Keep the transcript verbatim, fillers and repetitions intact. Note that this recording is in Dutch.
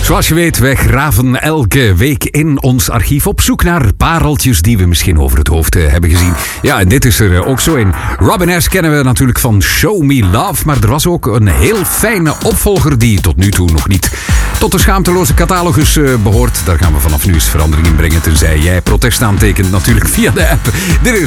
Zoals je weet, wij graven elke week in ons archief op zoek naar pareltjes die we misschien over het hoofd uh, hebben gezien. Ja, en dit is er uh, ook zo in. Robin S. kennen we natuurlijk van Show Me Love, maar er was ook een heel fijne opvolger die tot nu toe nog niet tot de schaamteloze catalogus uh, behoort. Daar gaan we vanaf nu eens verandering in brengen, tenzij jij protest aantekent natuurlijk via de app. Dit is